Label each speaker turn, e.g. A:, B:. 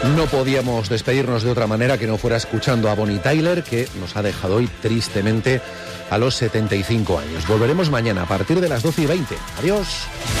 A: No podíamos despedirnos de otra manera que no fuera escuchando a Bonnie Tyler, que nos ha dejado hoy tristemente a los 75 años. Volveremos mañana a partir de las 12:20. Adiós.